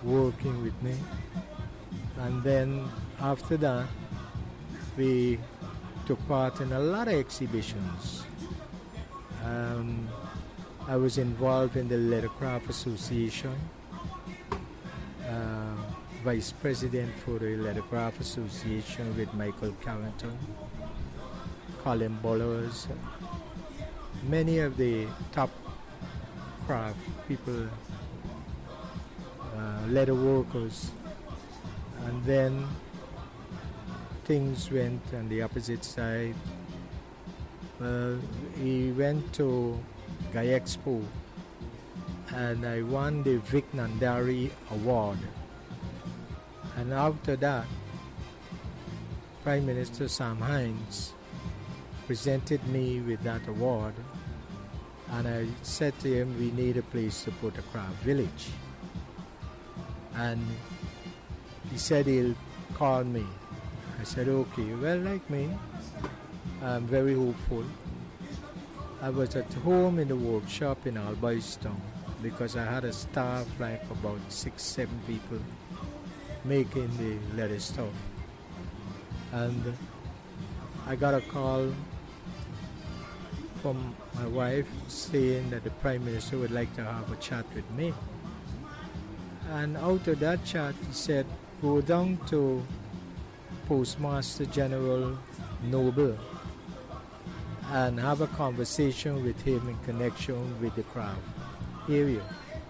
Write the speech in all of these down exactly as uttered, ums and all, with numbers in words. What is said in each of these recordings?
working with me. And then after that, we took part in a lot of exhibitions. Um, I was involved in the Leathercraft Association, uh, vice president for the Leathercraft Association with Michael Carrington, Colin Bullers, many of the top craft people, uh, leather workers. And then things went on the opposite side. Well, he went to Gayexpo and I won the Vic Nandari Award. And after that, Prime Minister Sam Hines presented me with that award, and I said to him, we need a place to put a craft village. And he said he'll call me. I said, okay. Well, like me, I'm very hopeful. I was at home in the workshop in Albistown because I had a staff like about six, seven people making the leather stuff. And I got a call from my wife saying that the Prime Minister would like to have a chat with me. And out of that chat, he said, go down to Postmaster General Noble and have a conversation with him in connection with the craft area.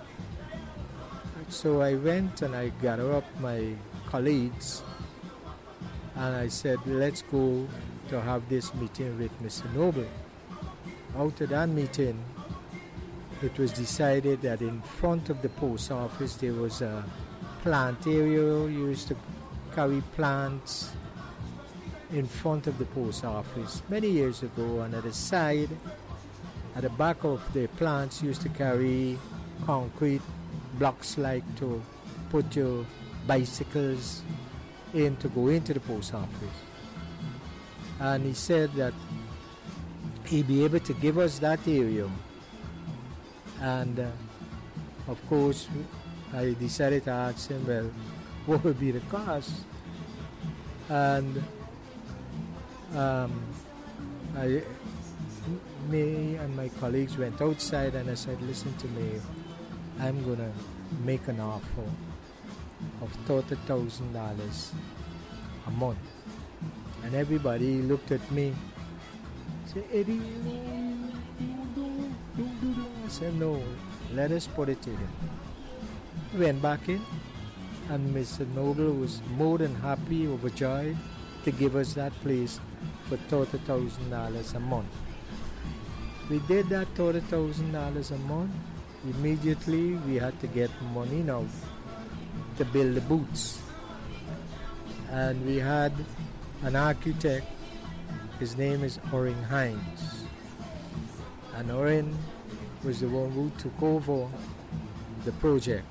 So I went and I gathered up my colleagues and I said, let's go to have this meeting with Mister Noble. Out of that meeting, it was decided that in front of the post office there was a plant area. You used to carry plants in front of the post office many years ago, and at the side, at the back of the plants, used to carry concrete blocks like to put your bicycles in to go into the post office. And he said that he'd be able to give us that area. And uh, of course, I decided to ask him, well, what would be the cost? And um, I, me and my colleagues went outside and I said, listen to me, I'm going to make an offer of thirty thousand dollars a month. And everybody looked at me, said, Eddie, no, don't do, don't do that. I said, no, let us put it to him. We went back in, and Mister Noble was more than happy, overjoyed, to give us that place for thirty thousand dollars a month. We did that thirty thousand dollars a month. Immediately, we had to get money now to build the boots. And we had an architect, his name is Orrin Hines. And Orrin was the one who took over the project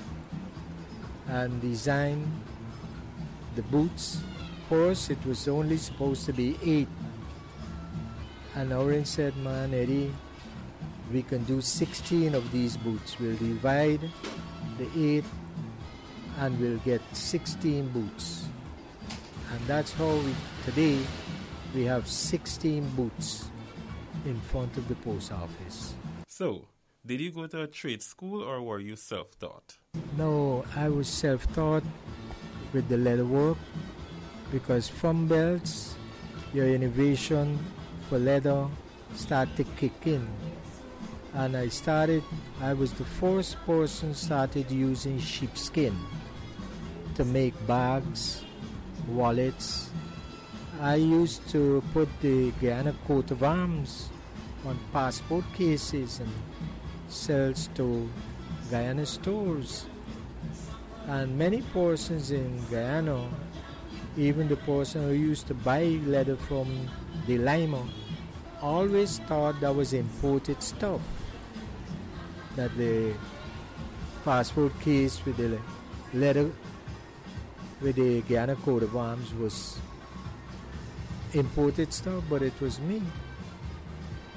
and designed the boots. For us, it was only supposed to be eight. And Orrin said, man, Eddie, we can do sixteen of these boots. We'll divide the eight and we'll get sixteen boots. And that's how we, today, we have sixteen boots in front of the post office. So, did you go to a trade school or were you self-taught? No, I was self-taught with the leather work because from belts, your innovation for leather started to kick in. And I started, I was the first person started using sheepskin to make bags, wallets. I used to put the Guyana coat of arms on passport cases and sells to Guyana stores. And many persons in Guyana, even the person who used to buy leather from the Lima, always thought that was imported stuff. That the passport case with the leather with the Guyana coat of arms was imported stuff, but it was me.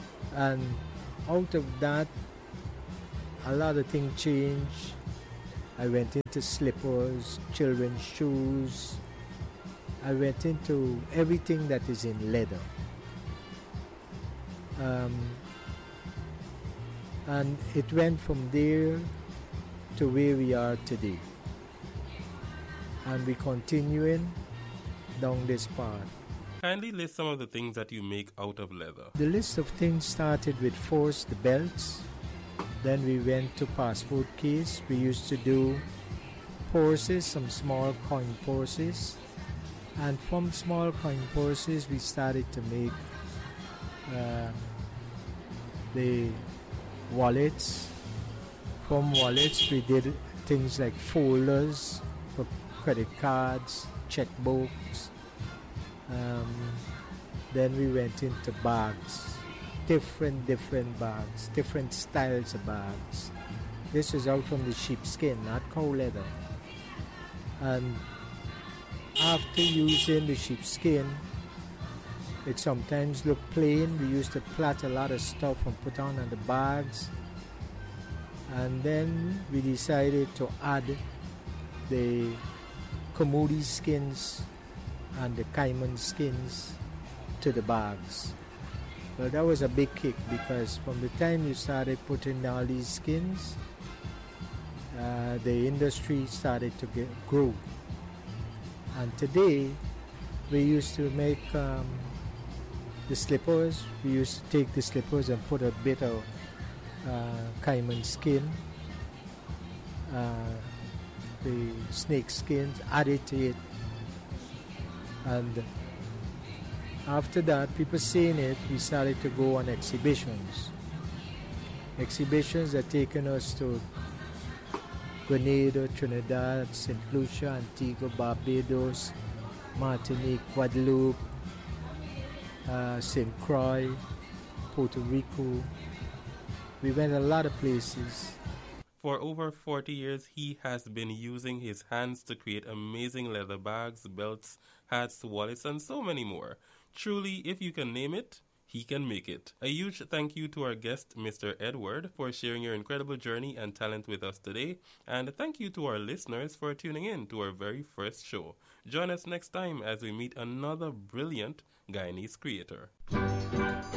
And out of that, a lot of things changed. I went into slippers, children's shoes. I went into everything that is in leather. Um, and it went from there to where we are today. And we're continuing down this path. Kindly list some of the things that you make out of leather. The list of things started with first the belts. Then we went to passport case. We used to do purses, some small coin purses. And from small coin purses, we started to make uh, the wallets. From wallets, we did things like folders for credit cards, checkbooks. Um, then we went into bags, different, different bags, different styles of bags. This is out from the sheepskin, not cow leather. And after using the sheepskin, it sometimes looked plain. We used to plait a lot of stuff and put on on the bags. And then we decided to add the Commodore skins and the cayman skins to the bags. Well, that was a big kick because from the time you started putting all these skins, uh, the industry started to get, grow. And today, we used to make um, the slippers. We used to take the slippers and put a bit of uh, cayman skin, uh, the snake skins, add it to it. And after that, people seeing it, we started to go on exhibitions. Exhibitions that taken us to Grenada, Trinidad, Saint Lucia, Antigua, Barbados, Martinique, Guadeloupe, uh, Saint Croix, Puerto Rico. We went a lot of places. For over forty years, he has been using his hands to create amazing leather bags, belts, hats, wallets, and so many more. Truly, if you can name it, he can make it. A huge thank you to our guest, Mister Edward, for sharing your incredible journey and talent with us today. And thank you to our listeners for tuning in to our very first show. Join us next time as we meet another brilliant Guyanese creator.